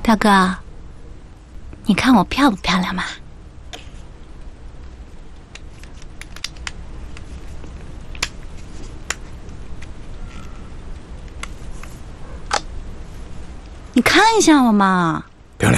大哥，你看我漂不漂亮嘛？你看一下我嘛。